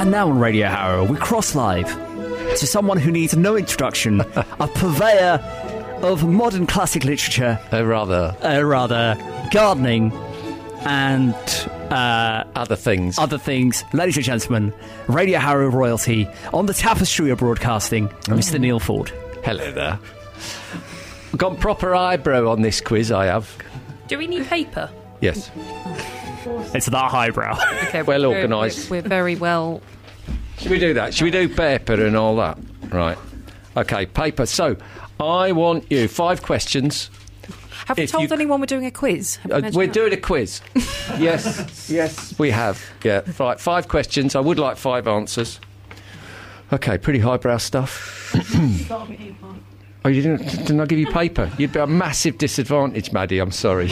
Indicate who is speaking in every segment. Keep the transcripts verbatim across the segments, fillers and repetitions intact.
Speaker 1: And now on Radio Harrow, we cross live to someone who needs no introduction, a purveyor of modern classic literature,
Speaker 2: Uh, rather.
Speaker 1: uh, rather gardening, and uh,
Speaker 2: Other things.
Speaker 1: other things. Ladies and gentlemen, Radio Harrow royalty on the tapestry of broadcasting, Mister Neil Ford.
Speaker 2: Hello there. I've got proper eyebrow on this quiz, I have.
Speaker 3: Do we need paper?
Speaker 2: Yes.
Speaker 1: It's that highbrow.
Speaker 3: Okay,
Speaker 2: Well
Speaker 3: we're-
Speaker 2: organised.
Speaker 3: We're, we're very well.
Speaker 2: Should we do that? Should we do paper and all that? Right. Okay, paper. So, I want you five questions.
Speaker 3: Have we
Speaker 2: If
Speaker 3: told
Speaker 2: you-
Speaker 3: anyone we're doing a quiz? Have we
Speaker 2: Uh,
Speaker 3: mentioned
Speaker 2: we're
Speaker 3: that?
Speaker 2: doing a quiz. Yes, yes, we have. Yeah, right. Five questions. I would like five answers. Okay, pretty highbrow stuff. Oh, you didn't? Didn't I give you paper? You'd be a massive disadvantage, Maddie. I'm sorry.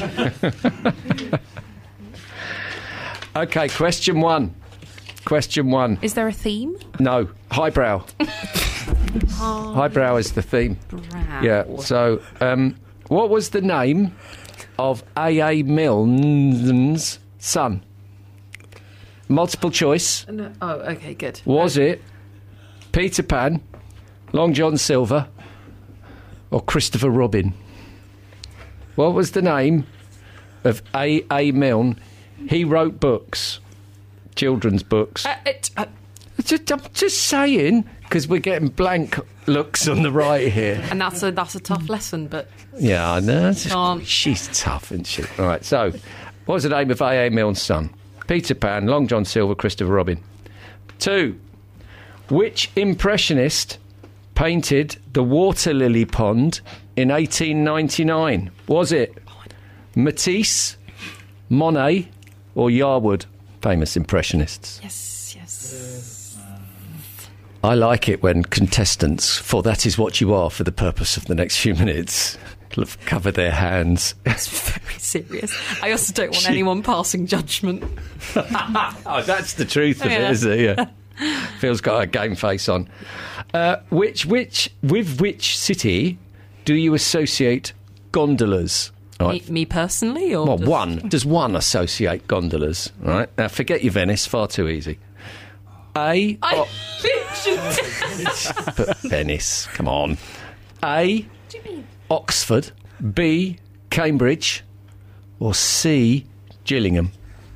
Speaker 2: Okay, question one. Question one.
Speaker 3: Is there a theme?
Speaker 2: No, highbrow. Highbrow is the theme.
Speaker 3: Brow.
Speaker 2: Yeah. So, um, what was the name of A. A. Milne's son? Multiple choice.
Speaker 3: No. Oh, okay, good.
Speaker 2: Was it Peter Pan, Long John Silver, or Christopher Robin? What was the name of A. A. Milne? He wrote books, children's books.
Speaker 3: Uh, it, uh,
Speaker 2: Just, I'm just saying, because we're getting blank looks on the right here.
Speaker 3: and that's a that's a tough lesson, but
Speaker 2: Yeah, I know. It's just-
Speaker 3: Can't.
Speaker 2: She's tough, isn't she? All right, so what was the name of A. A. Milne's son? Peter Pan, Long John Silver, Christopher Robin. Two, which impressionist painted the water lily pond in eighteen ninety-nine? Was it Matisse, Monet, or Yarwood? Famous impressionists.
Speaker 3: yes, yes.
Speaker 2: I like it when contestants, for that is what you are for the purpose of the next few minutes, cover their hands.
Speaker 3: It's very serious. I also don't want anyone passing judgment.
Speaker 2: Oh, that's the truth of
Speaker 3: Yeah.
Speaker 2: it, isn't it? Yeah. Phil's got a game face on. Uh, which, which, with which city do you associate gondolas? All
Speaker 3: Me,
Speaker 2: right.
Speaker 3: me personally, or
Speaker 2: Well,
Speaker 3: just-
Speaker 2: one. Does one associate gondolas? All right. Now, forget your Venice. Far too easy. A.
Speaker 3: I
Speaker 2: O-
Speaker 3: literally.
Speaker 2: but Venice. Come on. A. Oxford. B. Cambridge. Or C. Gillingham.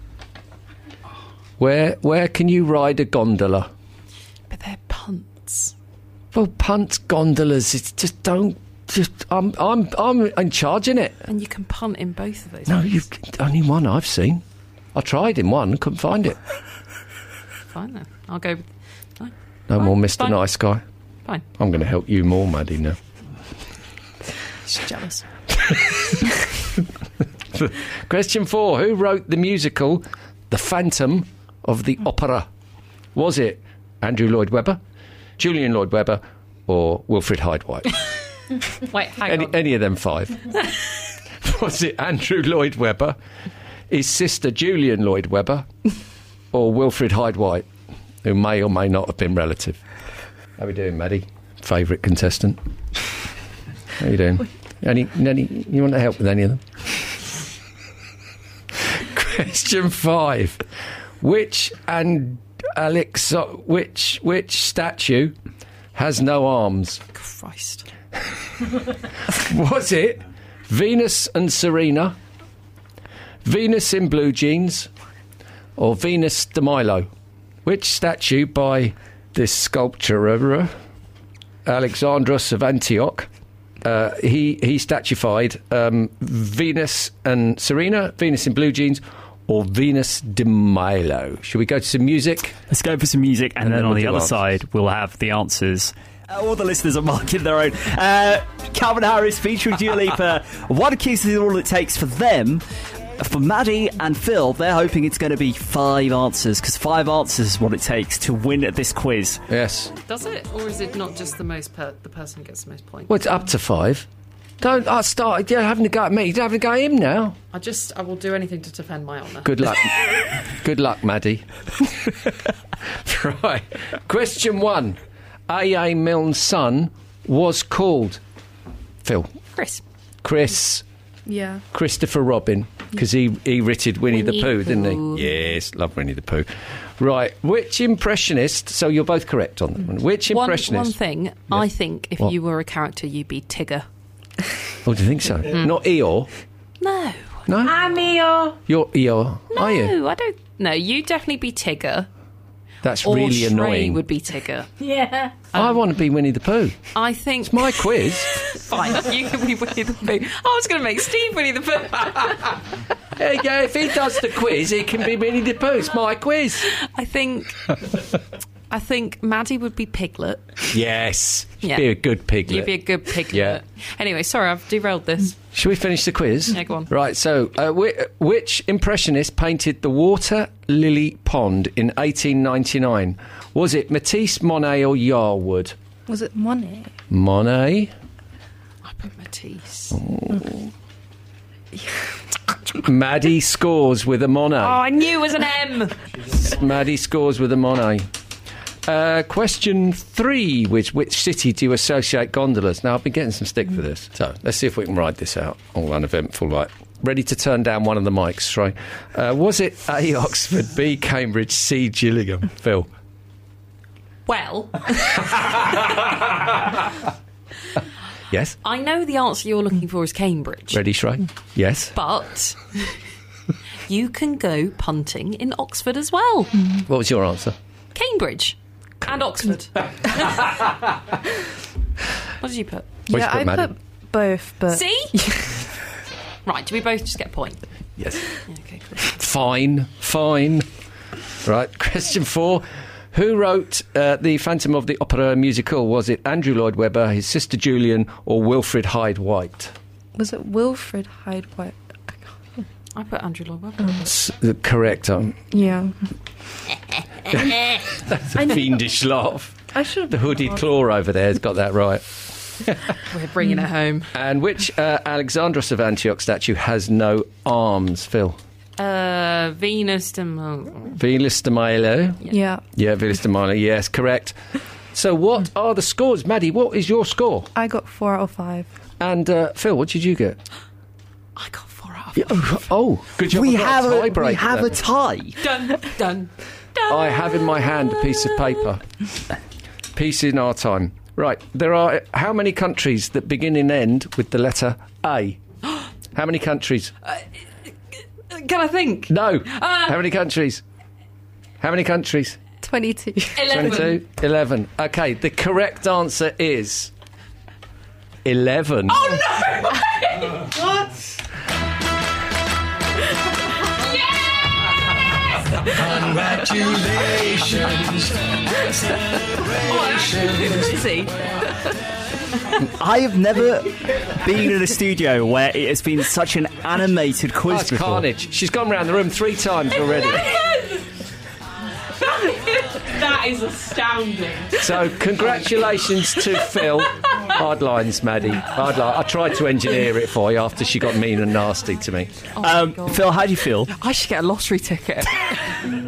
Speaker 2: Where where can you ride a gondola?
Speaker 3: But they're punts.
Speaker 2: Well, punt gondolas. It's just don't. Just I'm I'm I'm in charge in it.
Speaker 3: And you can punt in both of those.
Speaker 2: No,
Speaker 3: ways.
Speaker 2: you've only one I've seen. I tried in one, couldn't find it.
Speaker 3: Fine then. I'll go with. No,
Speaker 2: No
Speaker 3: Fine,
Speaker 2: more Mister
Speaker 3: fine.
Speaker 2: Nice Guy.
Speaker 3: fine.
Speaker 2: I'm going to help you more, Maddie. Now.
Speaker 3: Just jealous.
Speaker 2: Question four: who wrote the musical "The Phantom of the Opera"? Was it Andrew Lloyd Webber, Julian Lloyd Webber, or Wilfrid Hyde-White?
Speaker 3: Wait, hang
Speaker 2: Any,
Speaker 3: on.
Speaker 2: any of them five. Was it Andrew Lloyd Webber, his sister Julian Lloyd Webber, or Wilfrid Hyde-White, who may or may not have been relative? How are we doing, Maddie? Favourite contestant. How are you doing? Any, any, you want to help with any of them? Question five: which and Alex, which which statue has no arms?
Speaker 3: Christ.
Speaker 2: Was it Venus and Serena, Venus in blue jeans, or Venus de Milo? Which statue by this sculptor, Alexandros of Antioch, uh, he, he statuified um, Venus and Serena, Venus in blue jeans, or Venus de Milo? Should we go to some music?
Speaker 1: Let's go for some music, and,
Speaker 2: And
Speaker 1: then,
Speaker 2: then
Speaker 1: on
Speaker 2: we'll
Speaker 1: the
Speaker 2: do
Speaker 1: other
Speaker 2: answers.
Speaker 1: side, we'll have the answers. Uh, all the listeners are marking their own. Uh, Calvin Harris featuring Dua Lipa. One kiss is all it takes for them. For Maddie and Phil, they're hoping it's going to be five answers, because five answers is what it takes to win at this quiz.
Speaker 2: Yes.
Speaker 3: Does it, or is it not just the most per- the person who gets the most points?
Speaker 2: Well, it's up to five. Don't I start you're having to go at me. You're having to go at him now.
Speaker 3: I just I will do anything to defend my honour.
Speaker 2: Good luck. Good luck, Maddie. Right. Question one. A. A. Milne's son was called Phil.
Speaker 3: Chris.
Speaker 2: Chris.
Speaker 4: Yeah.
Speaker 2: Christopher Robin, because he, he writted Winnie,
Speaker 3: Winnie
Speaker 2: the Pooh, didn't
Speaker 3: Pooh.
Speaker 2: he? Yes, love Winnie the Pooh. Right, which impressionist, so you're both correct on that one. Which
Speaker 3: One,
Speaker 2: impressionist?
Speaker 3: one thing, I think if
Speaker 2: What?
Speaker 3: you were a character, you'd be Tigger.
Speaker 2: Oh, do you think so? Not Eeyore?
Speaker 3: No.
Speaker 2: No?
Speaker 5: I'm Eeyore.
Speaker 2: You're Eeyore,
Speaker 3: No,
Speaker 2: are you?
Speaker 3: I don't. No, you'd definitely be Tigger.
Speaker 2: That's
Speaker 3: Or
Speaker 2: really
Speaker 3: Shrey
Speaker 2: annoying.
Speaker 3: would be Tigger.
Speaker 5: Yeah.
Speaker 2: I want to be Winnie the Pooh.
Speaker 3: I think.
Speaker 2: It's my quiz.
Speaker 3: Fine, you can be Winnie the Pooh. I was going to make Steve Winnie the Pooh.
Speaker 2: There you go. If he does the quiz, he can be Winnie the Pooh. It's my quiz.
Speaker 3: I think. I think Maddie would be Piglet.
Speaker 2: Yes. She'd
Speaker 3: Yeah.
Speaker 2: be a good piglet.
Speaker 3: You'd be a good Piglet.
Speaker 2: Yeah.
Speaker 3: Anyway, sorry, I've derailed this.
Speaker 2: Should we finish the quiz?
Speaker 3: Yeah, go on.
Speaker 2: Right, so uh, whi- which impressionist painted the Water Lily Pond in eighteen ninety-nine? Was it Matisse, Monet or Yarwood?
Speaker 4: Was it Monet?
Speaker 2: Monet?
Speaker 3: I put Matisse.
Speaker 2: Maddie scores with a Monet.
Speaker 3: Oh, I knew it was an M.
Speaker 2: Maddie scores with a Monet. Uh, question three, which which city do you associate gondolas? Now, I've been getting some stick for this. So, let's see if we can ride this out. All uneventful, like. Ready to turn down one of the mics, right? Uh, was it A, Oxford, B, Cambridge, C, Gillingham? Phil?
Speaker 3: Well,
Speaker 2: Yes?
Speaker 3: I know the answer you're looking for is Cambridge.
Speaker 2: Ready, Shrey? Yes?
Speaker 3: But you can go punting in Oxford as well.
Speaker 2: What was your answer?
Speaker 3: Cambridge and Oxford. What did you put?
Speaker 2: Where'd
Speaker 4: yeah,
Speaker 2: you
Speaker 4: I
Speaker 2: put Maddie?
Speaker 4: put both, but
Speaker 3: See? Right, do we both just get a point?
Speaker 2: Yes.
Speaker 3: Yeah, okay, cool.
Speaker 2: Fine, fine. Right, question four. Who wrote uh, the Phantom of the Opera musical? Was it Andrew Lloyd Webber, his sister Julian, or Wilfrid Hyde White?
Speaker 4: was it Wilfrid Hyde White?
Speaker 3: I put Andrew Lloyd Webber.
Speaker 2: S- the correct. Um,
Speaker 4: Yeah.
Speaker 2: that's a fiendish laugh.
Speaker 4: I should have
Speaker 2: The hooded claw over there has got that right.
Speaker 3: We're bringing it home.
Speaker 2: And which uh, Alexandros of Antioch statue has no arms, Phil?
Speaker 3: Uh, Venus de Milo.
Speaker 2: Venus de Milo.
Speaker 4: Yeah.
Speaker 2: Yeah, Venus de Milo. Yes, correct. So what are the scores? Maddie, what is your score?
Speaker 4: I got four out of five.
Speaker 2: And uh, Phil, what did you get?
Speaker 3: I got four out of
Speaker 2: Yeah, oh, oh, good job.
Speaker 1: We
Speaker 2: I've got
Speaker 1: have a,
Speaker 2: tiebreaker
Speaker 1: we have a
Speaker 2: then.
Speaker 1: tie.
Speaker 3: Done, done, done.
Speaker 2: I have in my hand a piece of paper. Peace in our time. Right, there are how many countries that begin and end with the letter A? How many countries?
Speaker 3: Can I think?
Speaker 2: No.
Speaker 3: Uh,
Speaker 2: How many countries? How many countries?
Speaker 4: Twenty-two.
Speaker 3: Eleven.
Speaker 2: twenty-two? eleven. Okay, the correct answer is eleven.
Speaker 3: Oh no!
Speaker 5: What?
Speaker 6: Congratulations.
Speaker 3: Busy.
Speaker 1: I have never been in a studio where it has been such an animated
Speaker 2: Oh,
Speaker 1: quiz
Speaker 2: it's
Speaker 1: before.
Speaker 2: carnage. She's gone round the room three times already.
Speaker 5: That is astounding.
Speaker 2: So, congratulations to Phil. Hard lines, Maddie. Hard line. I tried to engineer it for you after she got mean and nasty to me.
Speaker 1: Um, Phil, how do you feel?
Speaker 3: I should get a lottery ticket.